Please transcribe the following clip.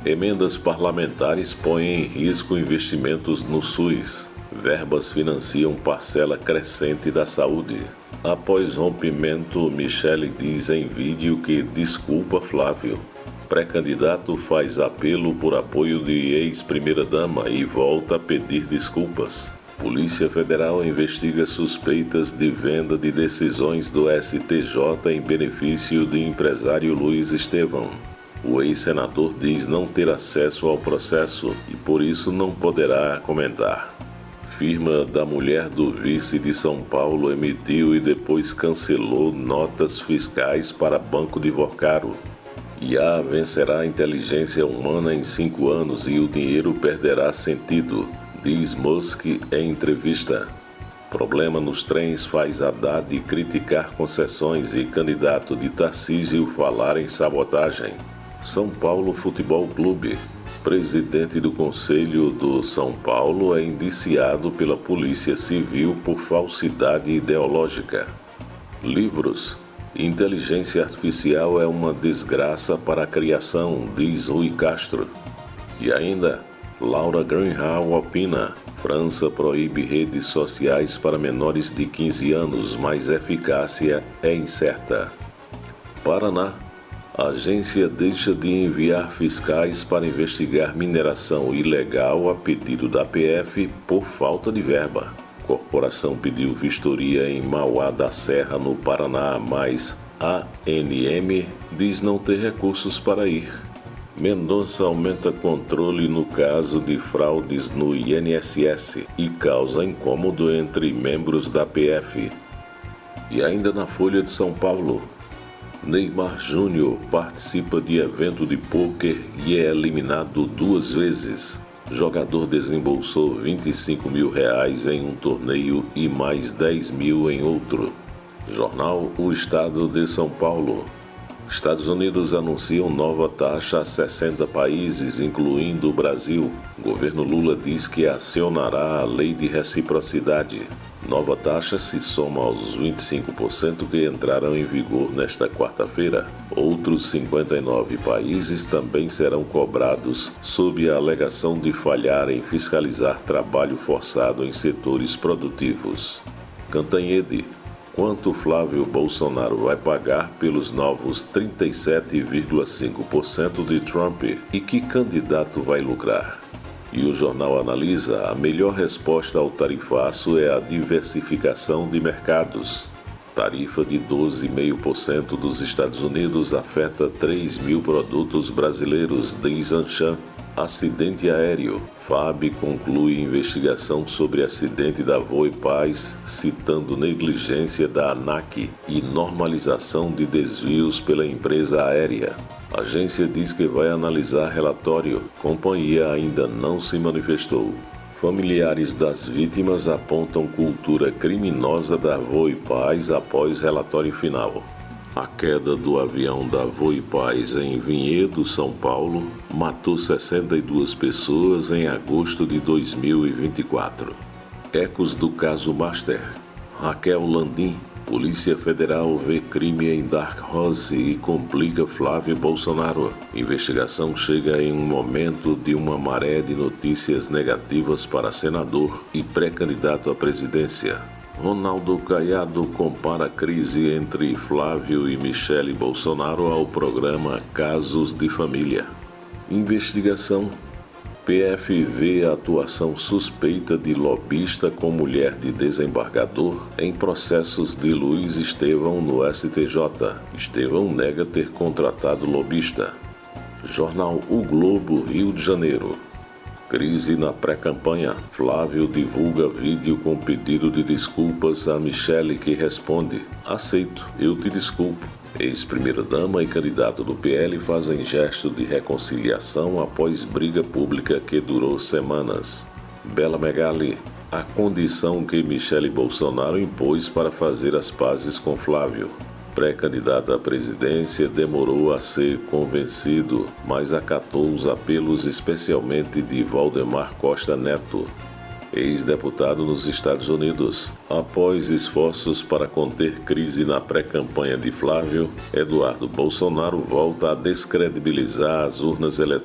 Emendas parlamentares põem em risco investimentos no SUS. Verbas financiam parcela crescente da saúde. Após rompimento, Michele diz em vídeo que desculpa Flávio. Pré-candidato faz apelo por apoio de ex-primeira-dama e volta a pedir desculpas. Polícia Federal investiga suspeitas de venda de decisões do STJ em benefício de empresário Luiz Estevão. O ex-senador diz não ter acesso ao processo e por isso não poderá comentar. Firma da mulher do vice de São Paulo emitiu e depois cancelou notas fiscais para Banco de Vocaro. IA vencerá a inteligência humana em 5 anos e o dinheiro perderá sentido, diz Musk em entrevista. Problema nos trens faz Haddad criticar concessões e candidato de Tarcísio falar em sabotagem. São Paulo Futebol Clube. Presidente do Conselho do São Paulo é indiciado pela Polícia Civil por falsidade ideológica. Livros. Inteligência artificial é uma desgraça para a criação, diz Rui Castro. E ainda, Laura Greenhalgh opina: França proíbe redes sociais para menores de 15 anos, mas eficácia é incerta. Paraná. A agência deixa de enviar fiscais para investigar mineração ilegal a pedido da PF por falta de verba. Corporação pediu vistoria em Mauá da Serra, no Paraná, mas a ANM diz não ter recursos para ir. Mendonça aumenta controle no caso de fraudes no INSS e causa incômodo entre membros da PF. E ainda na Folha de São Paulo, Neymar Júnior participa de evento de pôquer e é eliminado 2 vezes. Jogador desembolsou R$25 mil em um torneio e mais 10 mil em outro. Jornal O Estado de São Paulo. Estados Unidos anunciam nova taxa a 60 países, incluindo o Brasil. Governo Lula diz que acionará a lei de reciprocidade. Nova taxa se soma aos 25% que entraram em vigor nesta quarta-feira. Outros 59 países também serão cobrados sob a alegação de falhar em fiscalizar trabalho forçado em setores produtivos. Cantanhede. Quanto Flávio Bolsonaro vai pagar pelos novos 37,5% de Trump e que candidato vai lucrar? E o jornal analisa: a melhor resposta ao tarifaço é a diversificação de mercados. Tarifa de 12,5% dos Estados Unidos afeta 3 mil produtos brasileiros, diz Anshan. Acidente aéreo. FAB conclui investigação sobre acidente da Voe Paz, citando negligência da ANAC e normalização de desvios pela empresa aérea. A agência diz que vai analisar relatório. Companhia ainda não se manifestou. Familiares das vítimas apontam cultura criminosa da Voe Paz após relatório final. A queda do avião da Voe Paz em Vinhedo, São Paulo, matou 62 pessoas em agosto de 2024. Ecos do caso Master. Raquel Landim. Polícia Federal vê crime em Dark Horse e complica Flávio Bolsonaro. Investigação chega em um momento de uma maré de notícias negativas para senador e pré-candidato à presidência. Ronaldo Caiado compara a crise entre Flávio e Michele Bolsonaro ao programa Casos de Família. Investigação. PF vê a atuação suspeita de lobista com mulher de desembargador em processos de Luiz Estevão no STJ. Estevão nega ter contratado lobista. Jornal O Globo, Rio de Janeiro. Crise na pré-campanha. Flávio divulga vídeo com pedido de desculpas a Michele, que responde: aceito, eu te desculpo. Ex-primeira-dama e candidato do PL fazem gesto de reconciliação após briga pública que durou semanas. Bela Megali. A condição que Michele Bolsonaro impôs para fazer as pazes com Flávio. Pré-candidato à presidência demorou a ser convencido, mas acatou os apelos especialmente de Valdemar Costa Neto, ex-deputado nos Estados Unidos. Após esforços para conter crise na pré-campanha de Flávio, Eduardo Bolsonaro volta a descredibilizar as urnas eletrônicas